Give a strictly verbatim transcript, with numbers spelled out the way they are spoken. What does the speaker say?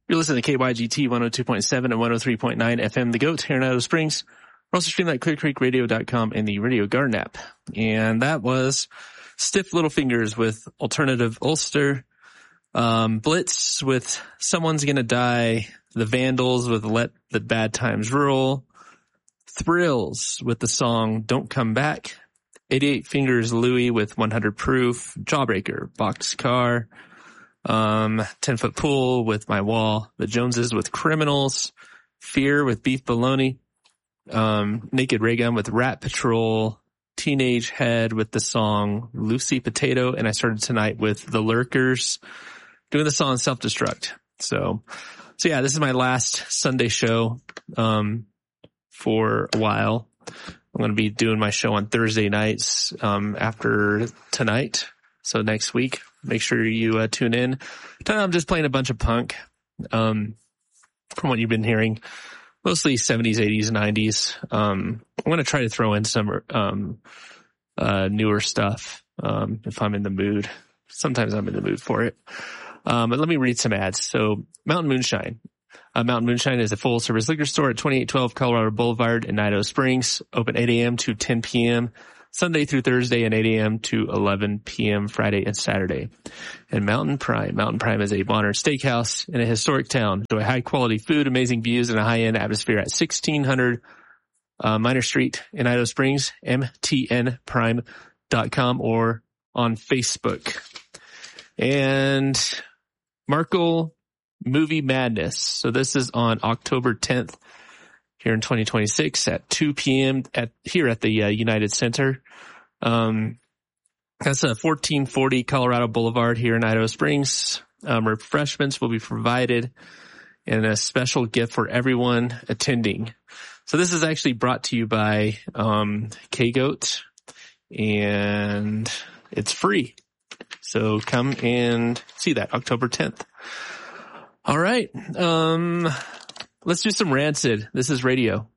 You're listening to K Y G T one oh two point seven and one oh three point nine F M, The Goat, here in Idaho Springs. We're also streaming at clear creek radio dot com and the Radio Garden app. And that was Stiff Little Fingers with Alternative Ulster, um, Blitz with Someone's Gonna Die, The Vandals with Let the Bad Times Roll, Thrills with the song Don't Come Back, eighty-eight Fingers Louie with one hundred Proof, Jawbreaker, Boxcar, um, ten Foot Pool with My Wall, The Joneses with Criminals, Fear with Beef Bologna, um, Naked Ray Gun with Rat Patrol, Teenage Head with the song Lucy Potato, and I started tonight with The Lurkers doing the song Self Destruct. So, so yeah, this is my last Sunday show, um, for a while. I'm going to be doing my show on Thursday nights, um, after tonight. So next week, make sure you uh, tune in. Tonight I'm just playing a bunch of punk, um, from what you've been hearing. Mostly seventies, eighties, nineties. Um, I'm going to try to throw in some, um, uh, newer stuff, um, if I'm in the mood. Sometimes I'm in the mood for it. Um, but let me read some ads. So Mountain Moonshine. Uh, Mountain Moonshine is a full service liquor store at twenty-eight twelve Colorado Boulevard in Idaho Springs. Open eight a.m. to ten p.m. Sunday through Thursday, and eight a.m. to eleven p.m. Friday and Saturday. And Mountain Prime. Mountain Prime is a modern steakhouse in a historic town. Enjoy high quality food, amazing views, and a high end atmosphere at sixteen hundred uh, Minor Street in Idaho Springs. M T N prime dot com or on Facebook. And Markle Movie Madness. So this is on October tenth here in twenty twenty-six at two p.m. at here at the uh, United Center. Um, that's a fourteen forty Colorado Boulevard here in Idaho Springs. Um, refreshments will be provided and a special gift for everyone attending. So this is actually brought to you by um, K-Goat, and it's free. So come and see that October tenth. All right. Um, let's do some Rancid. This is Radio.